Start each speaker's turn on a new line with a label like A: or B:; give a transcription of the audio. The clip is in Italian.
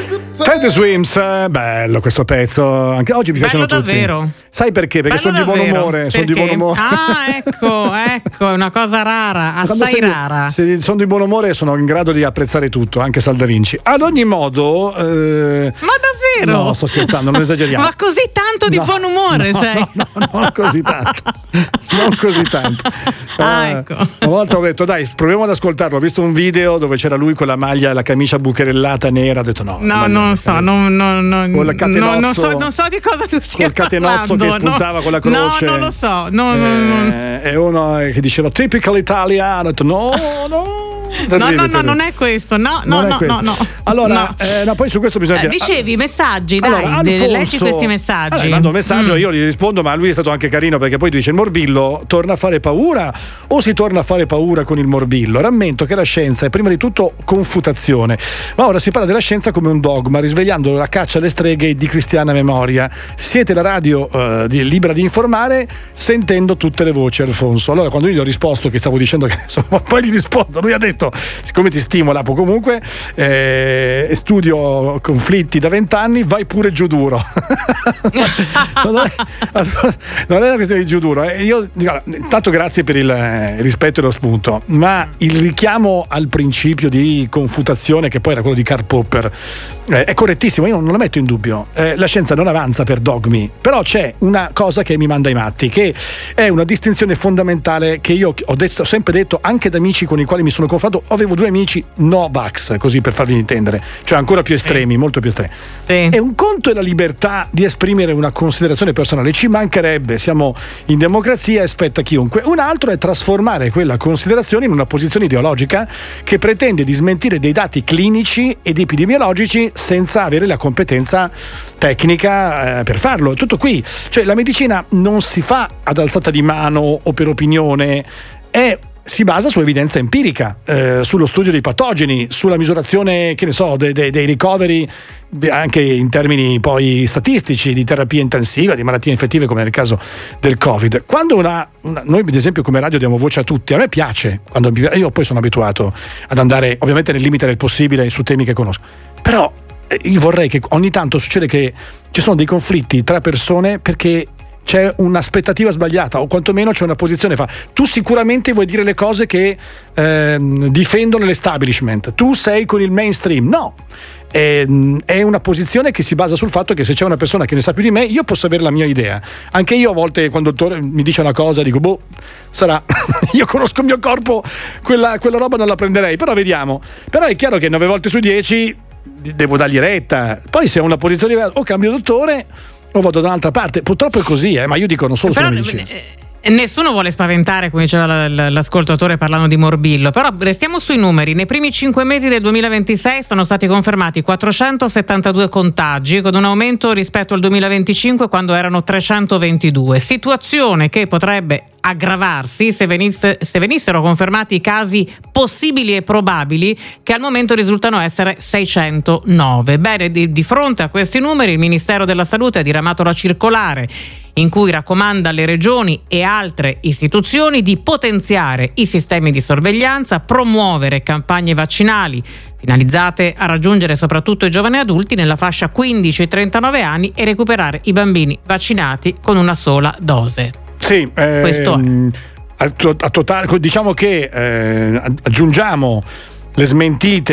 A: Ted Swims, bello questo pezzo, anche oggi mi piacciono tutti.
B: Davvero.
A: Sai perché? Perché sono di buon umore. Sono di buon umore.
B: Ecco, è una cosa rara, assai rara.
A: Se sono di buon umore sono in grado di apprezzare tutto, anche Sal da Vinci. Ad ogni modo,
B: ma davvero?
A: No, sto scherzando, non esageriamo.
B: Ma così tanto di buon umore sei?
A: No, non così tanto. Non così tanto.
B: Ecco.
A: Una volta ho detto, dai, proviamo ad ascoltarlo. Ho visto un video dove c'era lui con la maglia e la camicia bucherellata nera. Ho detto no,
B: non so, con
A: il catenozzo,
B: non so di cosa tu stia parlando.
A: Col catenozzo che spuntava con la croce.
B: No, non lo so.
A: E uno che diceva typical italiano. Ho detto no.
B: No, non è questo. No.
A: Allora, poi su questo bisogna dire.
B: Dicevi messaggi,
A: allora,
B: dai, leggi questi messaggi.
A: Allora, mando un messaggio, io gli rispondo, ma lui è stato anche carino perché poi dice: il morbillo torna a fare paura o si torna a fare paura con il morbillo? Rammento che la scienza è prima di tutto confutazione, ma ora si parla della scienza come un dogma, risvegliando la caccia alle streghe di cristiana memoria. Siete la radio libera di informare, sentendo tutte le voci, Alfonso. Allora, quando io gli ho risposto che stavo dicendo che insomma, poi gli rispondo, lui ha detto: siccome ti stimola comunque, studio conflitti da 20 anni, vai pure giù duro. non è una questione di giù duro. Io dico, intanto grazie per il rispetto e lo spunto, ma il richiamo al principio di confutazione, che poi era quello di Karl Popper, è correttissimo, io non lo metto in dubbio. La scienza non avanza per dogmi, però c'è una cosa che mi manda ai matti, che è una distinzione fondamentale che io ho sempre detto anche ad amici con i quali mi sono confrontato. Avevo due amici no-vax, così per farvi intendere, cioè ancora più estremi, molto più estremi. E un conto è la libertà di esprimere una considerazione personale, ci mancherebbe, siamo in democrazia e spetta chiunque. Un altro è trasformare quella considerazione in una posizione ideologica che pretende di smentire dei dati clinici ed epidemiologici senza avere la competenza tecnica per farlo. È tutto qui, cioè la medicina non si fa ad alzata di mano o per opinione, si basa su evidenza empirica, sullo studio dei patogeni, sulla misurazione, che ne so, dei ricoveri anche in termini poi statistici, di terapia intensiva, di malattie infettive come nel caso del Covid. Quando noi ad esempio come radio diamo voce a tutti, a me piace, io poi sono abituato ad andare ovviamente nel limite del possibile su temi che conosco, però io vorrei che ogni tanto succede che ci sono dei conflitti tra persone perché c'è un'aspettativa sbagliata o quantomeno c'è una posizione tu sicuramente vuoi dire le cose che difendono l'establishment, tu sei con il mainstream. No, è una posizione che si basa sul fatto che se c'è una persona che ne sa più di me, io posso avere la mia idea. Anche io a volte quando il dottore mi dice una cosa dico sarà io conosco il mio corpo, quella roba non la prenderei, però vediamo. Però è chiaro che 9 volte su 10 devo dargli retta. Poi se ho una posizione diversa o cambio dottore o vado da un'altra parte. Purtroppo è così, ma io dico non solo sulla medicina.
B: Nessuno vuole spaventare, come diceva l'ascoltatore parlando di morbillo, però restiamo sui numeri. Nei primi 5 mesi del 2026 sono stati confermati 472 contagi, con un aumento rispetto al 2025 quando erano 322, situazione che potrebbe aggravarsi se venissero confermati i casi possibili e probabili, che al momento risultano essere 609. Bene, di fronte a questi numeri il Ministero della Salute ha diramato la circolare in cui raccomanda alle regioni e altre istituzioni di potenziare i sistemi di sorveglianza, promuovere campagne vaccinali finalizzate a raggiungere soprattutto i giovani adulti nella fascia 15-39 anni e recuperare i bambini vaccinati con una sola dose.
A: Sì,
B: questo è.
A: Diciamo che aggiungiamo le smentite